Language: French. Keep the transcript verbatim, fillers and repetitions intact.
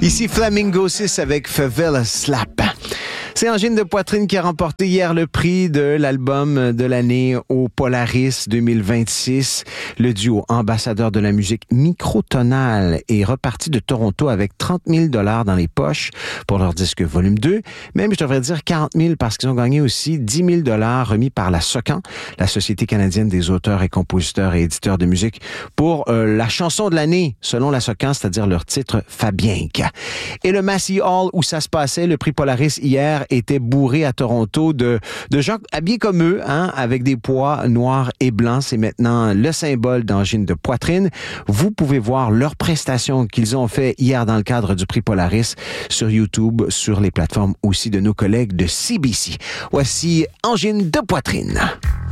Ici Flamingo six avec Favela Slap. C'est Angine de Poitrine qui a remporté hier le prix de l'album de l'année au Polaris deux mille vingt-six. Le duo ambassadeur de la musique microtonale est reparti de Toronto avec trente mille dollars dans les poches pour leur disque volume deux. Même, je devrais dire quarante mille parce qu'ils ont gagné aussi dix mille dollars remis par la SOCAN, la Société canadienne des auteurs et compositeurs et éditeurs de musique, pour euh, la chanson de l'année, selon la SOCAN, c'est-à-dire leur titre Fabienka. Et le Massey Hall où ça se passait, le prix Polaris hier, était bourré à Toronto de, de gens habillés comme eux, hein, avec des pois noirs et blancs. C'est maintenant le symbole d'Angine de Poitrine. Vous pouvez voir leurs prestations qu'ils ont fait hier dans le cadre du prix Polaris sur YouTube, sur les plateformes aussi de nos collègues de C B C. Voici Angine de Poitrine.